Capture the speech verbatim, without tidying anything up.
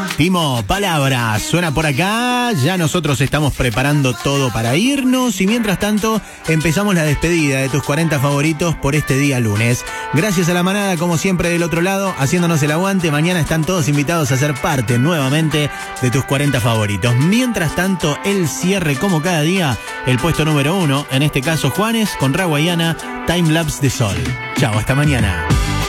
Timo, palabras, suena por acá, ya nosotros estamos preparando todo para irnos y mientras tanto empezamos la despedida de tus cuarenta favoritos por este día lunes. Gracias a la manada como siempre del otro lado, haciéndonos el aguante. Mañana están todos invitados a ser parte nuevamente de tus cuarenta favoritos. Mientras tanto, el cierre como cada día, el puesto número uno, en este caso Juanes con Raguayana, Time Lapse de Sol. Chao, hasta mañana.